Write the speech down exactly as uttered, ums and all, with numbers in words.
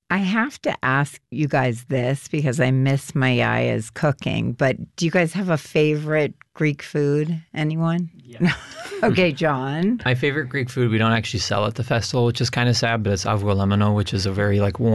I have to ask you guys this because I miss Maya's cooking, but do you guys have a favorite Greek food? Anyone? Yeah. Okay, John. My favorite Greek food, we don't actually sell at the festival, which is kind of sad, but it's avgolemono, which is a very like warm